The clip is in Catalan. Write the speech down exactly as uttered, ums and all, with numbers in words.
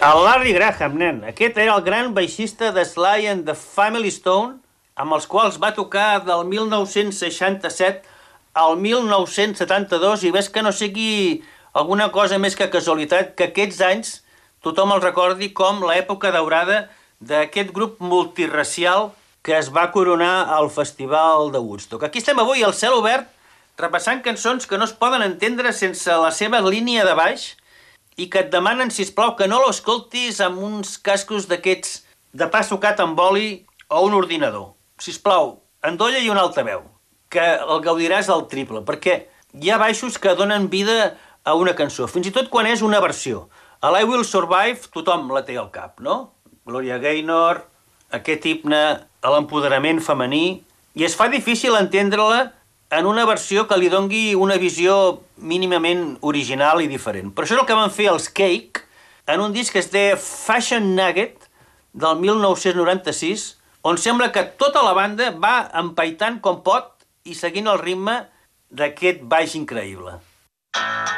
El Larry Graham, nen. Aquest era el gran baixista de Sly and the Family Stone, amb els quals va tocar del mil nou-cents seixanta-set al mil nou-cents setanta-dos, i ves que no sigui alguna cosa més que casualitat que aquests anys tothom el recordi com l'època daurada d'aquest grup multiracial que es va coronar al Festival de Woodstock. Aquí estem avui al cel obert repassant cançons que no es poden entendre sense la seva línia de baix i que et demanen, sisplau, que no l'escoltis amb uns cascos d'aquests de pa sucat amb oli o un ordinador. Sisplau, endolla i un altaveu, que el gaudiràs al triple, perquè hi ha baixos que donen vida a una cançó, fins i tot quan és una versió. A l'I Will Survive tothom la té al cap, no? Gloria Gaynor, aquest himne a l'empoderament femení, i es fa difícil entendre-la en una versió que li dongui una visió mínimament original i diferent. Per això és el que van fer els Cake en un disc que es deia Fashion Nugget del mil nou-cents noranta-sis, on sembla que tota la banda va empaitant com pot i seguint el ritme d'aquest baix increïble.